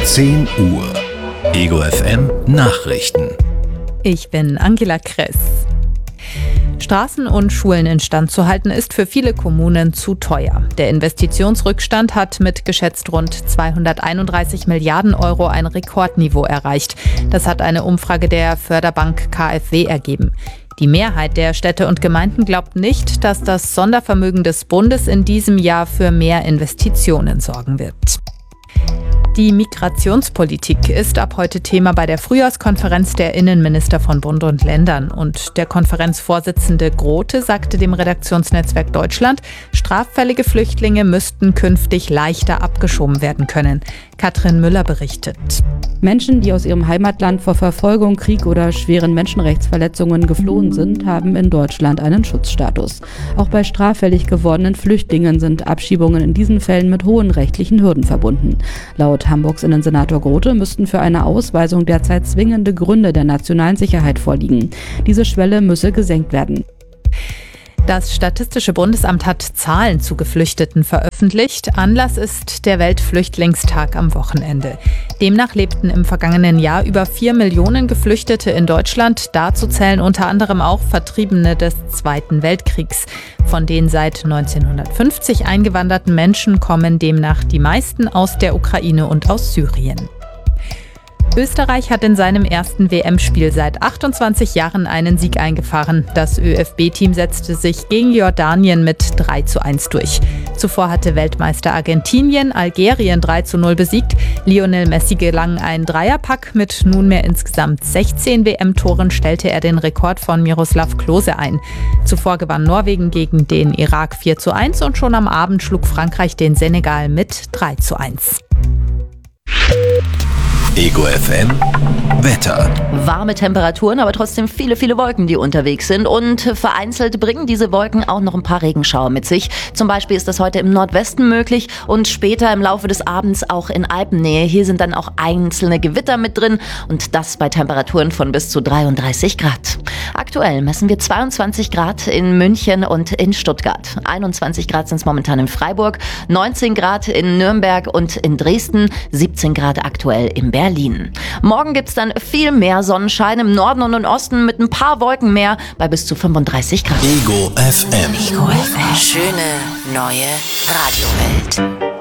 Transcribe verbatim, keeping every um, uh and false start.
zehn Uhr. Ego F M Nachrichten. Ich bin Angela Kress. Straßen und Schulen instand zu halten ist für viele Kommunen zu teuer. Der Investitionsrückstand hat mit geschätzt rund zweihunderteinunddreißig Milliarden Euro ein Rekordniveau erreicht. Das hat eine Umfrage der Förderbank K f W ergeben. Die Mehrheit der Städte und Gemeinden glaubt nicht, dass das Sondervermögen des Bundes in diesem Jahr für mehr Investitionen sorgen wird. Die Migrationspolitik ist ab heute Thema bei der Frühjahrskonferenz der Innenminister von Bund und Ländern. Und der Konferenzvorsitzende Grote sagte dem Redaktionsnetzwerk Deutschland, straffällige Flüchtlinge müssten künftig leichter abgeschoben werden können. Katrin Müller berichtet. Menschen, die aus ihrem Heimatland vor Verfolgung, Krieg oder schweren Menschenrechtsverletzungen geflohen sind, haben in Deutschland einen Schutzstatus. Auch bei straffällig gewordenen Flüchtlingen sind Abschiebungen in diesen Fällen mit hohen rechtlichen Hürden verbunden. Laut Hamburgs Innensenator Grote müssten für eine Ausweisung derzeit zwingende Gründe der nationalen Sicherheit vorliegen. Diese Schwelle müsse gesenkt werden. Das Statistische Bundesamt hat Zahlen zu Geflüchteten veröffentlicht. Anlass ist der Weltflüchtlingstag am Wochenende. Demnach lebten im vergangenen Jahr über vier Millionen Geflüchtete in Deutschland. Dazu zählen unter anderem auch Vertriebene des Zweiten Weltkriegs. Von den seit neunzehnhundertfünfzig eingewanderten Menschen kommen demnach die meisten aus der Ukraine und aus Syrien. Österreich hat in seinem ersten W M-Spiel seit achtundzwanzig Jahren einen Sieg eingefahren. Das Ö F B-Team setzte sich gegen Jordanien mit drei zu eins durch. Zuvor hatte Weltmeister Argentinien Algerien drei zu null besiegt. Lionel Messi gelang ein Dreierpack. Mit nunmehr insgesamt sechzehn W M-Toren stellte er den Rekord von Miroslav Klose ein. Zuvor gewann Norwegen gegen den Irak vier zu eins und schon am Abend schlug Frankreich den Senegal mit drei zu eins. Ego F M Wetter. Warme Temperaturen, aber trotzdem viele, viele Wolken, die unterwegs sind. Und vereinzelt bringen diese Wolken auch noch ein paar Regenschauer mit sich. Zum Beispiel ist das heute im Nordwesten möglich und später im Laufe des Abends auch in Alpennähe. Hier sind dann auch einzelne Gewitter mit drin und das bei Temperaturen von bis zu dreiunddreißig Grad. Aktuell messen wir zweiundzwanzig Grad in München und in Stuttgart. einundzwanzig Grad sind es momentan in Freiburg, neunzehn Grad in Nürnberg und in Dresden, siebzehn Grad aktuell in Berlin. Morgen gibt es dann viel mehr Sonnenschein im Norden und im Osten mit ein paar Wolken mehr bei bis zu fünfunddreißig Grad. Ego F M. Ego F M. Schöne neue Radiowelt.